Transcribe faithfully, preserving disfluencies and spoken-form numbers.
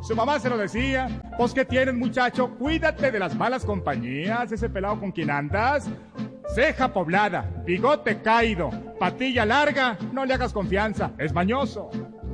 Su mamá se lo decía. Pues, ¿qué tienes, muchacho? Cuídate de las malas compañías. Ese pelado con quien andas. Ceja poblada, bigote caído, patilla larga. No le hagas confianza, es mañoso.